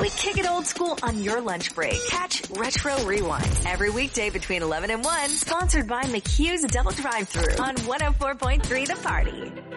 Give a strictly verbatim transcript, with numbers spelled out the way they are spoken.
We kick it old school on your lunch break. Catch Retro Rewind every weekday between eleven and one. Sponsored by McHugh's Double Drive-Thru on one oh four point three The Party.